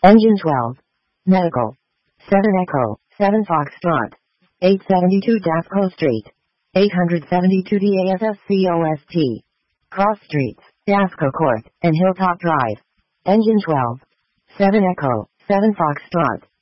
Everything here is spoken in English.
Engine 12. Medical. 7 Echo, 7 Foxtrot. 872 Dasco Street. 872 DASSCOST. Cross Streets, Dasco Court, and Hilltop Drive. Engine 12. 7 Echo, 7 Foxtrot.